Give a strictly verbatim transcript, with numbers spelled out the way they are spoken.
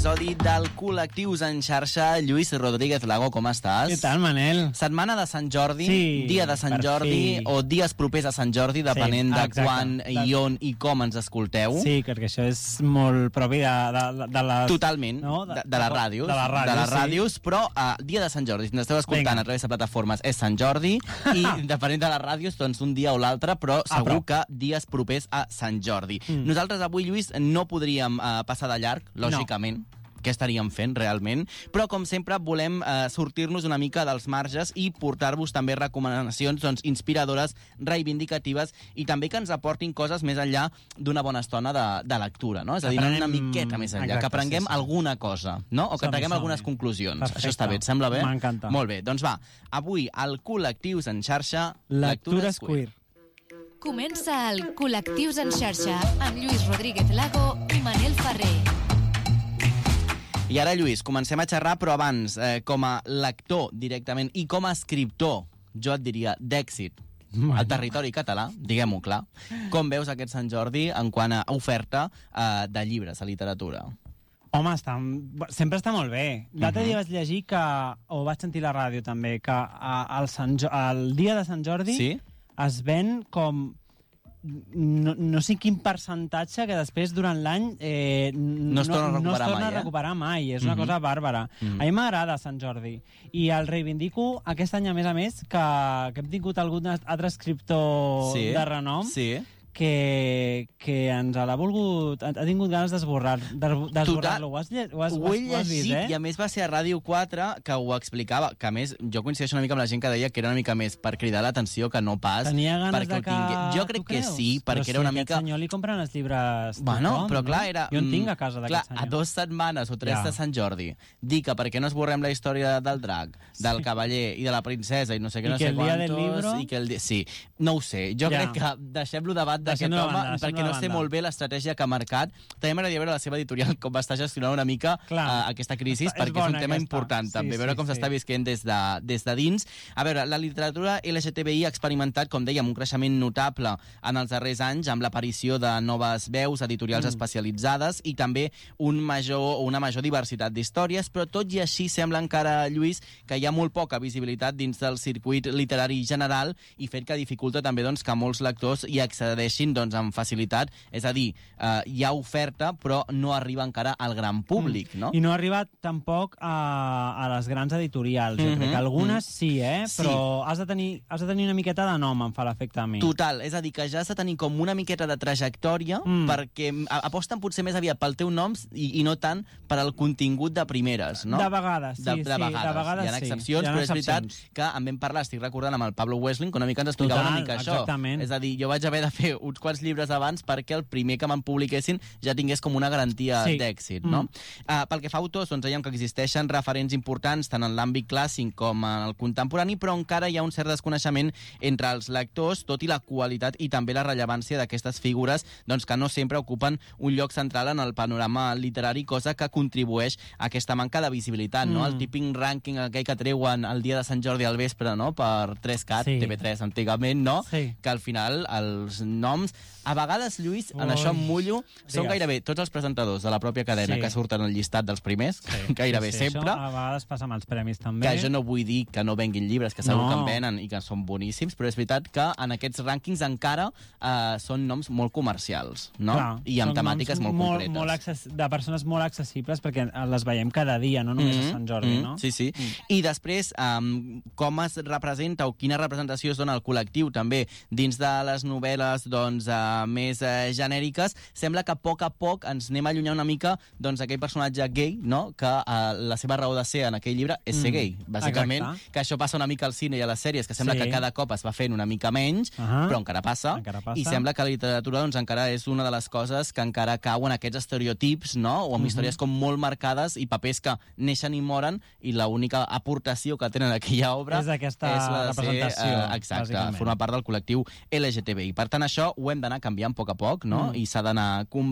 Episodi del Col·lectius en xarxa. Lluís Rodríguez Lago, com estàs? Què tal, Manel? Setmana de Sant Jordi, sí, dia de Sant Jordi, fi. o dies propers a Sant Jordi, depenent sí, de exacte. quan i on i com ens escolteu. Sí, perquè això és molt propi de, de, de les... Totalment, no? de, de les ràdios. De les ràdios, de les ràdios sí. Però uh, dia de Sant Jordi, si ens esteu escoltant Vinga. A través de plataformes, és Sant Jordi, i depenent de les ràdios, doncs un dia o l'altre, però segur ah, però... que dies propers a Sant Jordi. Mm. Nosaltres avui, Lluís, no podríem uh, passar de llarg, lògicament. No. Què estaríem fent realment, però com sempre volem eh, sortir-nos una mica dels marges i portar-vos també recomanacions doncs, inspiradores, reivindicatives i també que ens aportin coses més enllà d'una bona estona de, de lectura, no? És a dir, aprenem... una miqueta més enllà, Exacte, que aprenguem sí, sí. alguna cosa, no? O que som, traguem som. algunes conclusions. Perfecte. Això està bé, et sembla bé? M'encanta. Molt bé, doncs va, avui al Col·lectius en xarxa, Lectures Queer. Comença el Col·lectius en xarxa amb Lluís Rodríguez Lago i Manel Ferrer. I ara, Lluís, comencem a xerrar, però abans, eh, com a lector directament i com a escriptor, jo et diria, d'èxit al territori català, diguem-ho clar, com veus aquest Sant Jordi en quant a oferta eh, de llibres, a literatura? Home, està, sempre està molt bé. L'altre uh -huh. dia vaig llegir que, o vaig sentir a la ràdio també, que el, Sant, el dia de Sant Jordi sí? es ven com... No, no sé quin percentatge que després, durant l'any, eh, no es torna, no, a, recuperar no es torna mai, a recuperar mai. És una uh -huh. cosa bàrbara. Uh -huh. A mi m'agrada Sant Jordi. I el reivindico aquest any, a més a més, que, que hem tingut algun altre escriptor sí. de renom sí. que, que ens l'ha volgut... Ha tingut ganes d'esborrar-lo. D'esborrar ho has, ho has, ho he ho has llegit, vist, eh? I a més va ser a Ràdio quatre que ho explicava, que a més jo coincideixo una mica amb la gent que deia que era una mica més per cridar l'atenció que no pas. Tenia ganes de que... Tingué... Jo crec que sí, perquè però era una si mica... Però si senyor li compren els llibres bueno, tothom, però clar, era... Jo en tinc a casa d'aquest senyor. A dues setmanes o tres ja. de Sant Jordi, dir que perquè no esborrem la història del drac, del sí. cavaller i de la princesa i no sé què, I no que sé el dia quantos... del libro... I que el dia... Sí, no ho sé. Jo ja. crec que deixem-lo debat d'aquest home, banda, perquè no sé molt bé l'estratègia que ha marcat. També m'agradaria veure la seva editorial com va estar gestionant una mica uh, aquesta crisi, Està, perquè és, és un tema aquesta. important sí, també, veure sí, com s'està sí. visquent des de, des de dins. A veure, la literatura L G T B I ha experimentat, com dèiem, un creixement notable en els darrers anys amb l'aparició de noves veus, editorials mm. especialitzades i també un major, una major diversitat d'històries, però tot i així sembla encara, Lluís, que hi ha molt poca visibilitat dins del circuit literari general i fet que dificulta també doncs, que molts lectors hi accedeixin doncs, amb facilitat. És a dir, uh, hi ha oferta, però no arriba encara al gran públic, no? I no ha arribat tampoc a, a les grans editorials. Jo mm -hmm. crec que algunes sí, eh? Però sí. has, de tenir, has de tenir una miqueta de nom, em fa l'efecte a mi. Total, és a dir, que ja has de tenir com una miqueta de trajectòria mm. perquè aposten potser més aviat pel teu nom i, i no tant per al contingut de primeres, no? De vegades, sí. De, de, sí, vegades. de vegades hi ha excepcions, sí. però és veritat que en vam parlar, estic recordant amb el Pablo Wessling, que una mica ens explicava Total, una mica això. Exactament. És a dir, jo vaig haver de fer uns quants llibres abans perquè el primer que me'n publiquessin ja tingués com una garantia sí. d'èxit, no? Mm. Uh, pel que fa a autors, doncs dèiem que existeixen referents importants tant en l'àmbit clàssic com en el contemporani, però encara hi ha un cert desconeixement entre els lectors, tot i la qualitat i també la rellevància d'aquestes figures doncs, que no sempre ocupen un lloc central en el panorama literari, cosa que contribueix a aquesta manca de visibilitat, mm. no? El típic rànquing aquell que treuen el dia de Sant Jordi al vespre, no? Per tres cat, sí. T V tres antigament, no? Sí. Que al final els noms... A vegades, Lluís, en Ui. això em mullo, són Digues. gairebé tots els presentadors de la pròpia cadena sí. que surten al llistat dels primers, sí. gairebé sí, sí, sempre. Això a vegades passa amb els premis també. Que jo no vull dir que no venguin llibres, que segur no. que en venen i que són boníssims, però és veritat que en aquests rànquings encara eh, són noms molt comercials, no? Clar, I amb temàtiques molt, molt concretes. Molt access... De persones molt accessibles perquè les veiem cada dia, no només mm -hmm. a Sant Jordi, mm -hmm. no? Sí, sí. Mm. I després, um, com es representa o quina representació es dona al col·lectiu també dins de les novel·les doncs, uh, més uh, genèriques, sembla que a poc a poc ens anem a allunyar una mica doncs, aquell personatge gay, no? Que uh, la seva raó de ser en aquell llibre és ser mm. gay, bàsicament. Exacte. Que això passa una mica al cine i a les sèries, que sembla sí. que cada cop es va fent una mica menys, uh -huh. però encara passa, encara passa, i sembla que la literatura doncs, encara és una de les coses que encara cauen aquests estereotips, no? O amb uh -huh. històries com molt marcades i papers que neixen i moren, i l'única aportació que tenen a aquella obra és aquesta és la de representació, ser, uh, exacte, formar part del col·lectiu L G T B I. Per tant, això ho hem d'anar canviant a poc a poc, no? Mm. I s'ha d'anar